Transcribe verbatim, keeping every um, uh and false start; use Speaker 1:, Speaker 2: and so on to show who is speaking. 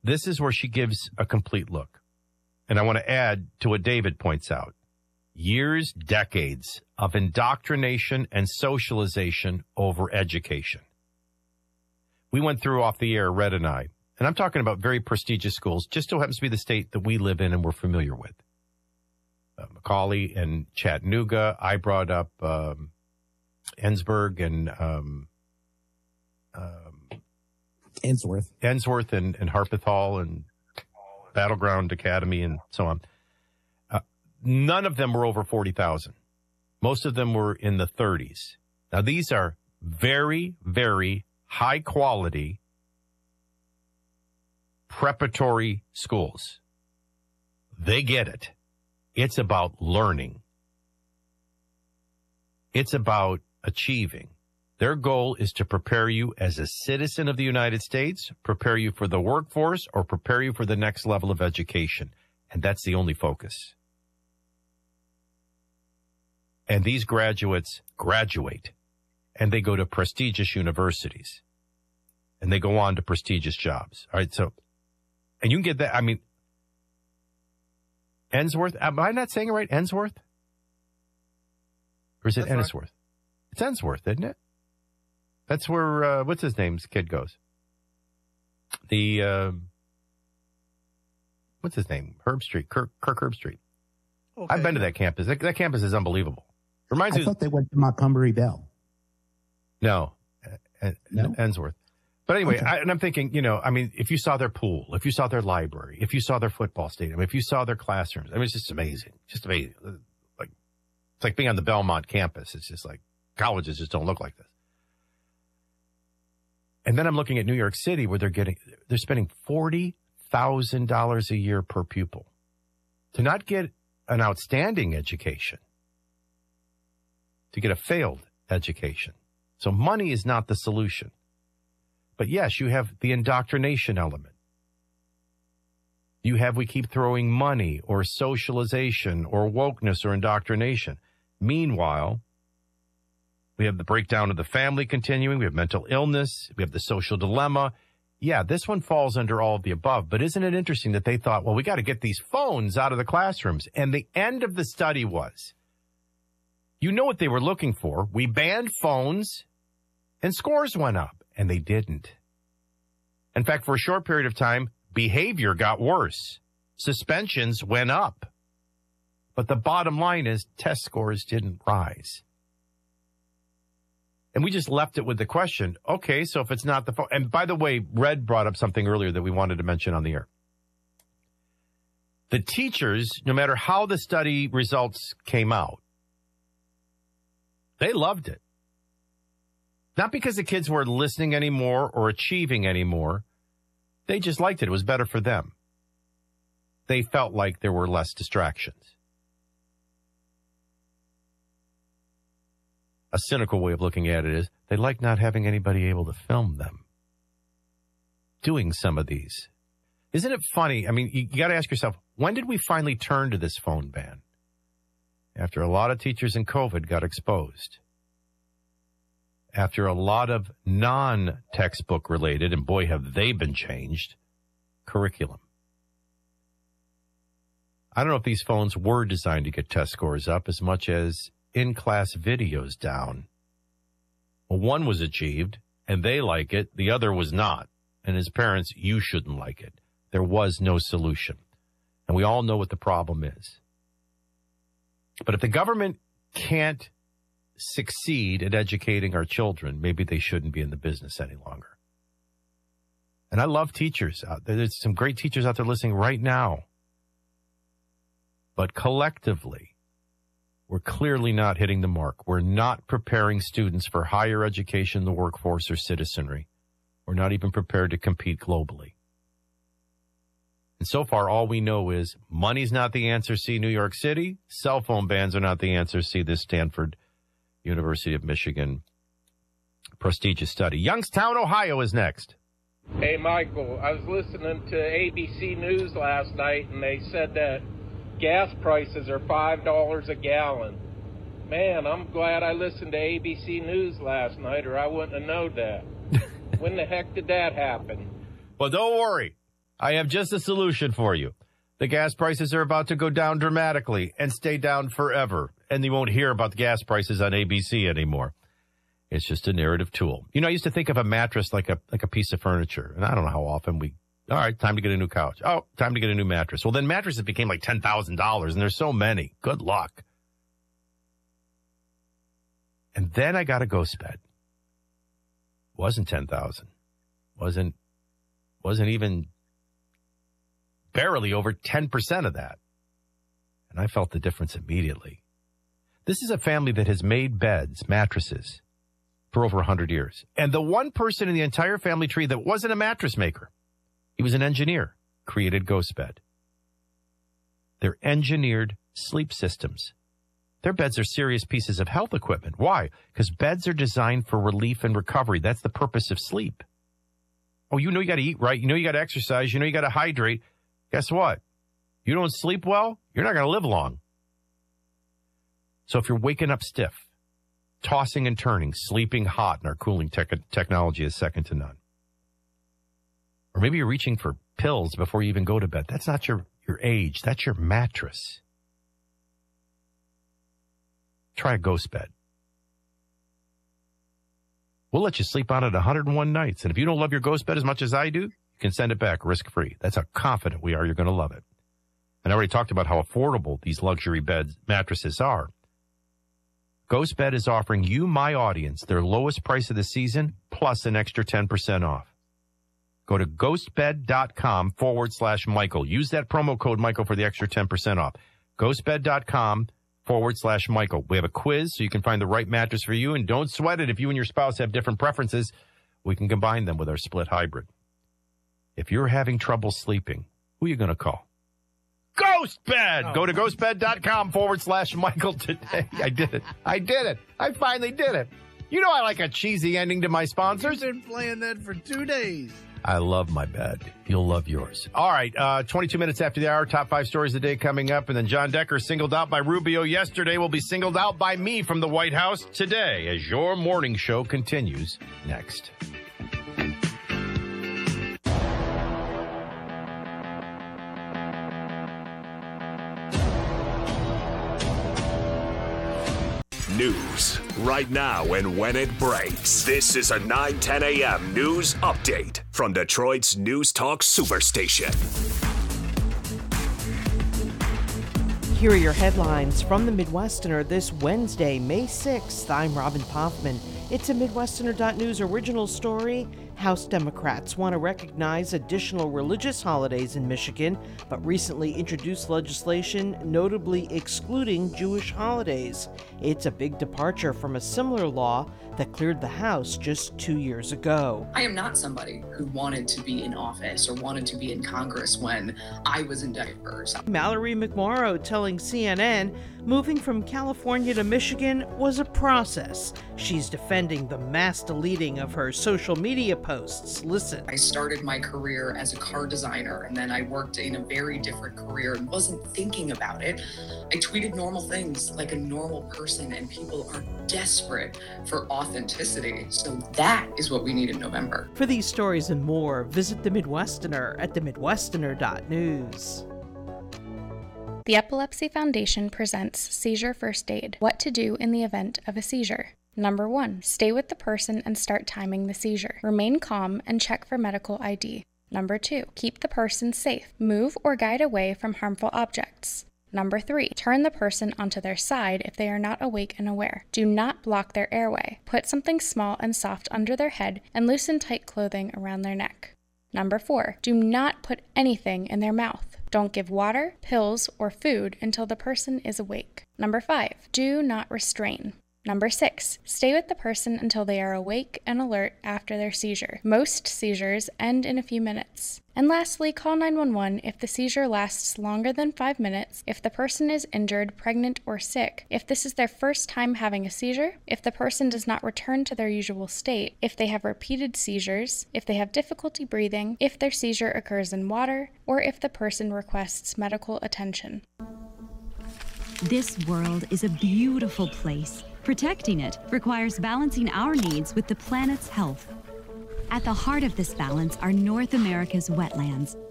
Speaker 1: This is where she gives a complete look. And I want to add to what David points out. Years, decades of indoctrination and socialization over education. We went through off the air, Red and I, and I'm talking about very prestigious schools, just so happens to be the state that we live in and we're familiar with. Uh, Macaulay and Chattanooga. I brought up um, Ensburg and um, um,
Speaker 2: Ensworth.
Speaker 1: Ensworth and, and Harpeth Hall and Battleground Academy and so on. Uh, none of them were over forty thousand. Most of them were in the thirties. Now, these are very, very high quality preparatory schools. They get it. It's about learning. It's about achieving. Their goal is to prepare you as a citizen of the United States, prepare you for the workforce, or prepare you for the next level of education. And that's the only focus. And these graduates graduate, and they go to prestigious universities, and they go on to prestigious jobs. All right, so, and you can get that, I mean, Ensworth, am I not saying it right? Ensworth? Or is it Ennisworth? Right. It's Ensworth, isn't it? That's where, uh, what's his name's kid goes? The, uh, what's his name? Herb Street, Kirk, Kirk Herb Street. Okay. I've been to that campus. That, that campus is unbelievable. Reminds
Speaker 2: I
Speaker 1: me
Speaker 2: thought they went to Montgomery Bell.
Speaker 1: No, uh, no? Ensworth. But anyway, okay. I, and I'm thinking, you know, I mean, if you saw their pool, if you saw their library, if you saw their football stadium, if you saw their classrooms, I mean, it's just amazing. Just amazing. Like, it's like being on the Belmont campus. It's just like colleges just don't look like this. And then I'm looking at New York City where they're getting, they're spending forty thousand dollars a year per pupil to not get an outstanding education, to get a failed education. So money is not the solution. But yes, you have the indoctrination element. You have, we keep throwing money or socialization or wokeness or indoctrination. Meanwhile, we have the breakdown of the family continuing. We have mental illness. We have the social dilemma. Yeah, this one falls under all of the above. But isn't it interesting that they thought, well, we got to get these phones out of the classrooms. And the end of the study was, you know what they were looking for. We banned phones and scores went up. And they didn't. In fact, for a short period of time, behavior got worse. Suspensions went up. But the bottom line is test scores didn't rise. And we just left it with the question, okay, so if it's not the phone. And by the way, Red brought up something earlier that we wanted to mention on the air. The teachers, no matter how the study results came out, they loved it. Not because the kids weren't listening anymore or achieving anymore. They just liked it. It was better for them. They felt like there were less distractions. A cynical way of looking at it is they like not having anybody able to film them doing some of these. Isn't it funny? I mean, you, you got to ask yourself, when did we finally turn to this phone ban? After a lot of teachers in COVID got exposed. After a lot of non-textbook related, and boy, have they been changed, curriculum. I don't know if these phones were designed to get test scores up as much as in-class videos down. Well, one was achieved, and they like it. The other was not. And as parents, you shouldn't like it. There was no solution. And we all know what the problem is. But if the government can't succeed at educating our children, maybe they shouldn't be in the business any longer. And I love teachers out there. There's some great teachers out there listening right now. But collectively, we're clearly not hitting the mark. We're not preparing students for higher education, the workforce, or citizenry. We're not even prepared to compete globally. And so far, all we know is money's not the answer, see New York City. Cell phone bans are not the answer, see this Stanford University of Michigan prestigious study. Youngstown, Ohio is next.
Speaker 3: Hey, Michael, I was listening to A B C News last night, and they said that gas prices are five dollars a gallon. Man, I'm glad I listened to A B C News last night, or I wouldn't have known that. When the heck did that happen?
Speaker 1: Well, don't worry. I have just a solution for you. The gas prices are about to go down dramatically and stay down forever, and you won't hear about the gas prices on A B C anymore. It's just a narrative tool. You know, I used to think of a mattress like a like a piece of furniture, and I don't know how often we, all right, time to get a new couch. Oh, time to get a new mattress. Well, then mattresses became like ten thousand dollars, and there's so many. Good luck. And then I got a ghost bed. Wasn't ten thousand dollars. Wasn't, wasn't even barely over ten percent of that. And I felt the difference immediately. This is a family that has made beds, mattresses, for over one hundred years. And the one person in the entire family tree that wasn't a mattress maker, he was an engineer, created GhostBed. They're engineered sleep systems. Their beds are serious pieces of health equipment. Why? Because beds are designed for relief and recovery. That's the purpose of sleep. Oh, you know you got to eat right. You know you got to exercise. You know you got to hydrate. Guess what? You don't sleep well, you're not going to live long. So if you're waking up stiff, tossing and turning, sleeping hot, and our cooling tech technology is second to none. Or maybe you're reaching for pills before you even go to bed. That's not your, your age. That's your mattress. Try a ghost bed. We'll let you sleep on it one hundred one nights. And if you don't love your ghost bed as much as I do, you can send it back risk-free. That's how confident we are you're going to love it. And I already talked about how affordable these luxury beds, mattresses are. GhostBed is offering you, my audience, their lowest price of the season, plus an extra ten percent off. Go to ghostbed.com forward slash Michael. Use that promo code Michael for the extra ten percent off. Ghostbed.com forward slash Michael. We have a quiz so you can find the right mattress for you, and don't sweat it if you and your spouse have different preferences. We can combine them with our split hybrid. If you're having trouble sleeping, who are you going to call? GhostBed! Oh. Go to ghostbed.com forward slash Michael today. I did it. I did it. I finally did it. You know I like a cheesy ending to my sponsors.
Speaker 4: You've been playing that for two days.
Speaker 1: I love my bed. You'll love yours. All right, uh, twenty-two minutes after the hour, top five stories of the day coming up. And then John Decker, singled out by Rubio yesterday, will be singled out by me from the White House today as your morning show continues next.
Speaker 5: News right now and when it breaks. This is a nine ten a.m. news update from Detroit's News Talk Superstation.
Speaker 6: Here are your headlines from the Midwesterner this Wednesday, May sixth. I'm Robin Poffman. It's a Midwesterner dot news original story. House Democrats want to recognize additional religious holidays in Michigan, but recently introduced legislation notably excluding Jewish holidays. It's a big departure from a similar law that cleared the House just two years ago.
Speaker 7: I am not somebody who wanted to be in office or wanted to be in Congress when I was in diapers.
Speaker 6: Mallory McMorrow telling C N N moving from California to Michigan was a process. She's defending the mass deleting of her social media posts. Listen.
Speaker 7: I started my career as a car designer, and then I worked in a very different career and wasn't thinking about it. I tweeted normal things like a normal person, and people are desperate for authenticity. So that is what we need in November.
Speaker 6: For these stories and more, visit The Midwesterner at the midwesterner dot news.
Speaker 8: The Epilepsy Foundation presents Seizure First Aid, what to do in the event of a seizure. Number one, stay with the person and start timing the seizure. Remain calm and check for medical I D. Number two, keep the person safe. Move or guide away from harmful objects. Number three, turn the person onto their side if they are not awake and aware. Do not block their airway. Put something small and soft under their head and loosen tight clothing around their neck. Number four, do not put anything in their mouth. Don't give water, pills, or food until the person is awake. Number five, do not restrain. Number six, stay with the person until they are awake and alert after their seizure. Most seizures end in a few minutes. And lastly, call nine one one if the seizure lasts longer than five minutes, if the person is injured, pregnant, or sick, if this is their first time having a seizure, if the person does not return to their usual state, if they have repeated seizures, if they have difficulty breathing, if their seizure occurs in water, or if the person requests medical attention.
Speaker 9: This world is a beautiful place. Protecting it requires balancing our needs with the planet's health. At the heart of this balance are North America's wetlands,